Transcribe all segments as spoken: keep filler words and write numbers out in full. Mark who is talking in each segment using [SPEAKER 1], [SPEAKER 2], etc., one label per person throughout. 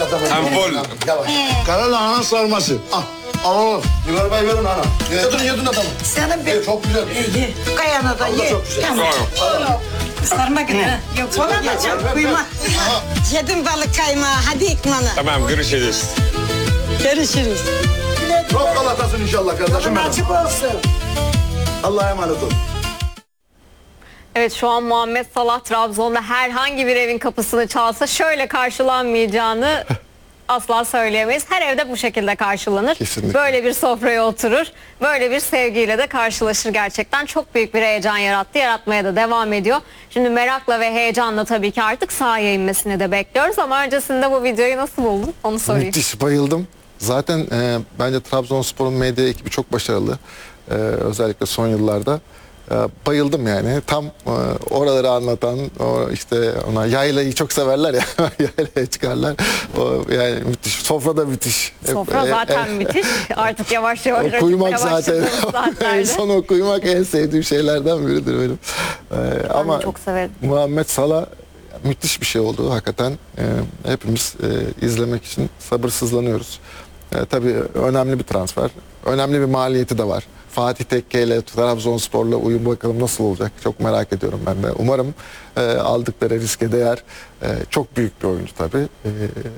[SPEAKER 1] adamı.
[SPEAKER 2] Tempol.
[SPEAKER 1] Yavaş. Kara lahana sarması. Al. Al al. Yuvarı bay verin ana. Yedin yedin adamı.
[SPEAKER 3] Senin bir...
[SPEAKER 1] Ye, çok güzel.
[SPEAKER 3] Ye. Kayana da ye.
[SPEAKER 1] Çok güzel.
[SPEAKER 3] Tamam. Sarma gibi. Yok sonra da çok kuyma. Yedim balık kaymağı. Hadi ikmanı.
[SPEAKER 2] Tamam, görüşürüz.
[SPEAKER 3] Görüşürüz.
[SPEAKER 1] Çok galatasın inşallah kardeşim.
[SPEAKER 3] Açık olsun.
[SPEAKER 1] Allah'a emanet ol.
[SPEAKER 4] Evet, şu an Muhammed Salah Trabzon'da herhangi bir evin kapısını çalsa şöyle karşılanmayacağını asla söyleyemeyiz. Her evde bu şekilde karşılanır.
[SPEAKER 5] Kesinlikle.
[SPEAKER 4] Böyle bir sofraya oturur. Böyle bir sevgiyle de karşılaşır gerçekten. Çok büyük bir heyecan yarattı. Yaratmaya da devam ediyor. Şimdi merakla ve heyecanla tabii ki artık sahaya inmesini de bekliyoruz. Ama öncesinde bu videoyu nasıl buldun? Onu sorayım.
[SPEAKER 5] Müthiş, bayıldım. Zaten e, bence Trabzonspor'un medya ekibi çok başarılı. E, özellikle son yıllarda. E, bayıldım yani. Tam e, oraları anlatan, o işte ona yaylayı çok severler ya. Yaylaya çıkarlar. O yani müthiş. Sofra da müthiş.
[SPEAKER 4] Sofra
[SPEAKER 5] E,
[SPEAKER 4] zaten
[SPEAKER 5] e,
[SPEAKER 4] müthiş. Artık yavaş yavaş
[SPEAKER 5] O kuymak
[SPEAKER 4] acıkmaya
[SPEAKER 5] zaten.
[SPEAKER 4] başladığımız
[SPEAKER 5] En
[SPEAKER 4] saatlerde.
[SPEAKER 5] son o kuymak en sevdiğim şeylerden biridir benim. E,
[SPEAKER 4] Ben
[SPEAKER 5] ama
[SPEAKER 4] de çok severim.
[SPEAKER 5] Muhammed Salah müthiş bir şey oldu hakikaten. E, hepimiz e, izlemek için sabırsızlanıyoruz. E, tabii önemli bir transfer. Önemli bir maliyeti de var. Fatih Tekke ile Trabzonspor'la uyum bakalım nasıl olacak. Çok merak ediyorum ben de. Umarım e, aldıkları riske değer. E, çok büyük bir oyuncu tabii. E,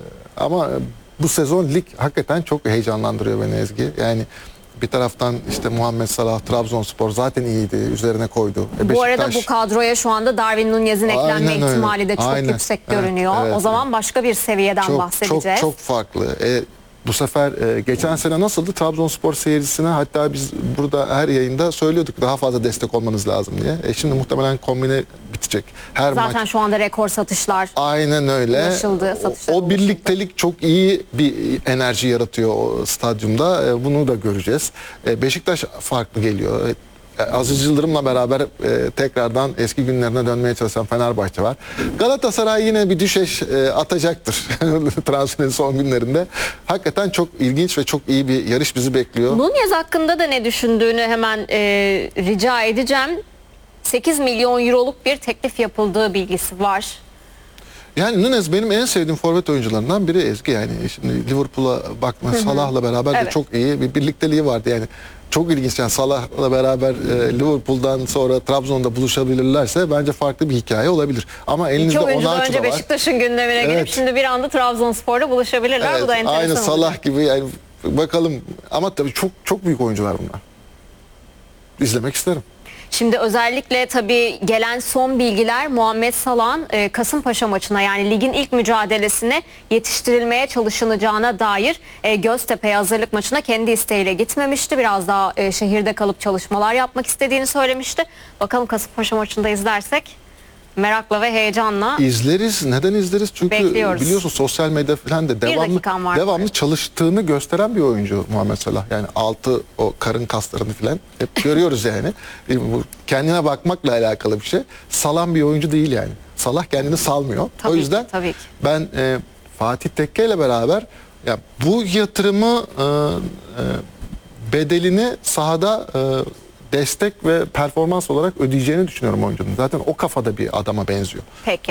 [SPEAKER 5] ama bu sezon lig hakikaten çok heyecanlandırıyor beni Ezgi. Yani bir taraftan işte Muhammed Salah, Trabzonspor zaten iyiydi. Üzerine koydu. E,
[SPEAKER 4] Bu arada
[SPEAKER 5] Beşiktaş-
[SPEAKER 4] bu kadroya şu anda Darwin Nunez'in eklenme
[SPEAKER 5] Aynen öyle.
[SPEAKER 4] ihtimali de çok
[SPEAKER 5] Aynen.
[SPEAKER 4] yüksek
[SPEAKER 5] Evet,
[SPEAKER 4] görünüyor.
[SPEAKER 5] evet,
[SPEAKER 4] o zaman başka bir seviyeden
[SPEAKER 5] çok,
[SPEAKER 4] bahsedeceğiz.
[SPEAKER 5] Çok çok farklı. E, bu sefer e, geçen sene nasıldı Trabzonspor seyircisine, hatta biz burada her yayında söylüyorduk daha fazla destek olmanız lazım diye. E, şimdi muhtemelen kombine bitecek. Her
[SPEAKER 4] Zaten
[SPEAKER 5] maç.
[SPEAKER 4] şu anda rekor satışlar.
[SPEAKER 5] Aynen öyle.
[SPEAKER 4] Ulaşıldı, satışlar
[SPEAKER 5] o, o
[SPEAKER 4] ulaşıldı.
[SPEAKER 5] birliktelik çok iyi bir enerji yaratıyor o stadyumda. E, bunu da göreceğiz. E, Beşiktaş farklı geliyor. E, Aziz Yıldırım'la beraber e, tekrardan eski günlerine dönmeye çalışan Fenerbahçe var. Galatasaray yine bir düşeş e, atacaktır transferin son günlerinde. Hakikaten çok ilginç ve çok iyi bir yarış bizi bekliyor.
[SPEAKER 4] Nunez hakkında da ne düşündüğünü hemen e, rica edeceğim. sekiz milyon euroluk bir teklif yapıldığı bilgisi var.
[SPEAKER 5] Yani Nunez benim en sevdiğim forvet oyuncularından biri Ezgi. Yani şimdi Liverpool'a bakma, Salah'la beraber de
[SPEAKER 4] Evet.
[SPEAKER 5] çok iyi bir birlikteliği vardı yani. Çok ilginç yani Salah'la beraber e, Liverpool'dan sonra Trabzon'da buluşabilirlerse bence farklı bir hikaye olabilir. Ama
[SPEAKER 4] İki
[SPEAKER 5] elinizde
[SPEAKER 4] oyuncu da
[SPEAKER 5] Onaçu
[SPEAKER 4] önce
[SPEAKER 5] da var.
[SPEAKER 4] Beşiktaş'ın gündemine
[SPEAKER 5] Evet.
[SPEAKER 4] girip şimdi bir anda Trabzonspor'da buluşabilirler.
[SPEAKER 5] Evet,
[SPEAKER 4] Bu da enteresan
[SPEAKER 5] aynı
[SPEAKER 4] olacak.
[SPEAKER 5] Salah gibi yani bakalım, ama tabii çok çok büyük oyuncular bunlar. İzlemek isterim.
[SPEAKER 4] Şimdi özellikle tabii gelen son bilgiler Muhammed Salah'ın e, Kasımpaşa maçına, yani ligin ilk mücadelesine yetiştirilmeye çalışılacağına dair. e, Göztepe'ye hazırlık maçına kendi isteğiyle gitmemişti. Biraz daha e, şehirde kalıp çalışmalar yapmak istediğini söylemişti. Bakalım Kasımpaşa maçında izlersek merakla ve heyecanla.
[SPEAKER 5] İzleriz. Neden izleriz? Çünkü
[SPEAKER 4] Bekliyoruz.
[SPEAKER 5] biliyorsun sosyal medya falan da devamlı
[SPEAKER 4] dakikam var
[SPEAKER 5] devamlı
[SPEAKER 4] bu.
[SPEAKER 5] çalıştığını gösteren bir oyuncu Muhammed Salah. Yani altı o karın kaslarını falan hep görüyoruz yani. E, Bu kendine bakmakla alakalı bir şey. Salan bir oyuncu değil yani. Salah kendini salmıyor.
[SPEAKER 4] Tabii
[SPEAKER 5] o yüzden
[SPEAKER 4] ki, tabii ki.
[SPEAKER 5] ben e, Fatih Tekke ile beraber ya bu yatırımı e, e, bedelini sahada e, destek ve performans olarak ödeyeceğini düşünüyorum oyuncunun. Zaten o kafada bir adama benziyor.
[SPEAKER 4] Peki.